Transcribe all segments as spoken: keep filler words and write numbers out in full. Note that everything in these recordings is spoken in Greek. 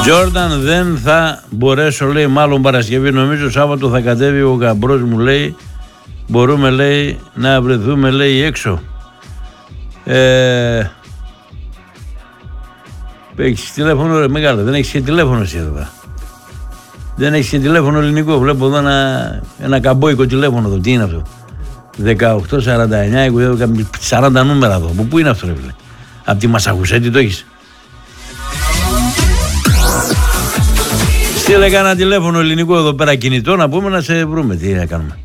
Τζόρνταν δεν θα μπορέσω, λέει, μάλλον Παρασκευή, νομίζω Σάββατο θα κατέβει ο γαμπρός μου, λέει, μπορούμε, λέει, να βρεθούμε, λέει, έξω. Ε, έχεις τηλέφωνο, ρε μεγάλο, δεν έχεις και τηλέφωνο εσύ εδώ. Δεν έχεις και τηλέφωνο ελληνικό, βλέπω εδώ ένα, ένα καμπόικο τηλέφωνο εδώ, τι είναι αυτό. δεκαοκτώ σαράντα εννιά, σαράντα νούμερα εδώ, από πού είναι αυτό, ρε φίλε? Από τη Μασαχουσέτη το έχεις? Στείλε κανένα τηλέφωνο ελληνικό εδώ πέρα κινητό να πούμε να σε βρούμε. Τι να κάνουμε.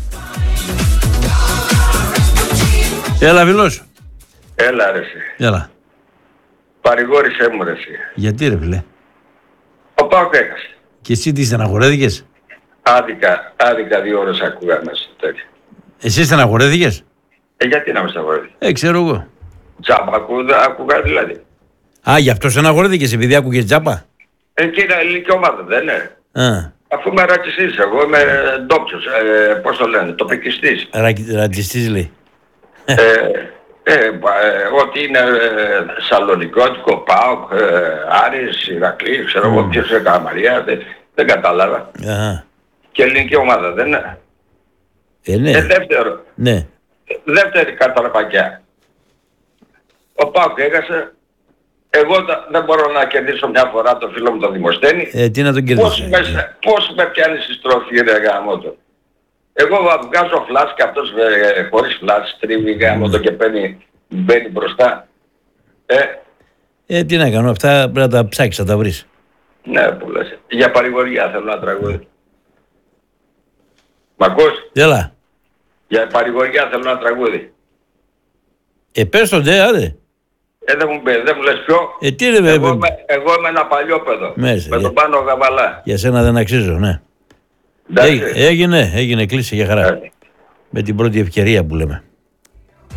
Έλα Βιλός. Έλα ρε εσύ. Έλα. Παρηγόρησέ μου ρε εσύ. Γιατί ρε φίλε? Ο Πάοκ έχασε. Και εσύ τι στεναχωρέθηκες? Άδικα, άδικα δύο ώρες ακούγα μέσα στο τέτοιο. Εσύ στεναχωρέθηκες? Ε, γιατί να με στεναχωρέθηκες? Ε, ξέρω εγώ. Τζάμπα ακούγα, ακούγα δηλαδή. Α, γι' αυτό στεναχωρέθηκες επειδή άκουγες τζάμπα? Εκεί είναι ελληνική ομάδα, δεν είναι? Α. Αφού είμαι ρατσιστής, εγώ είμαι ντόπιος, ε, πώς το λένε, τοπικιστής. Ρα, ρατσιστής λέει. ε, ε, ε, ό,τι είναι ε, Σαλονικότικο, ΠΑΟΚ, ε, Άρης, Ηρακλή, ξέρω εγώ mm. ποιος είναι Καμαρία, δεν, δεν κατάλαβα. Αχα. Και ελληνική ομάδα, δεν είναι? Ε, ναι. Ε, δεύτερο. Ναι. Δεύτερη καταρπακιά. Ο ΠΑΟΚ έχασε. Εγώ δεν μπορώ να κερδίσω μια φορά το φίλο μου τον Δημοσθένη. Ε, τι να τον κερδίσω. Πώς με, πώς με πιάνει στη στροφή ρε γαμώτο. Εγώ βγάζω φλάς και αυτός ε, χωρίς φλάς τρίβει γαμώτο και παίρνει, μπαίνει μπροστά. Ε, ε, τι να κάνω, αυτά πρέπει να τα ψάξεις, να τα βρεις. Ναι, που λες. Για παρηγοριά θέλω να τραγούδι. Μ' ακούς? Έλα. Για παρηγοριά θέλω να τραγούδι. Ε, πες τον ντε, άντε. Ε, δεν μου, δεν μου λες ποιο. Ε, τι ρε, εγώ, είμαι, εγώ είμαι ένα παλιό παιδό. Μέσα, με για... τον Πάνο Γαβαλά. Για σένα δεν αξίζω, ναι. Έ, έγινε, έγινε, κλείσε για χαρά. Ε. Με την πρώτη ευκαιρία που λέμε.